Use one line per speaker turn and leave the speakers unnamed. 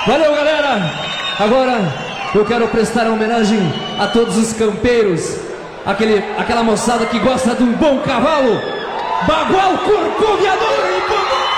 Valeu, galera! Agora eu quero prestar homenagem a todos os campeiros, aquela moçada que gosta de um bom cavalo, bagual corcoviador e bambam!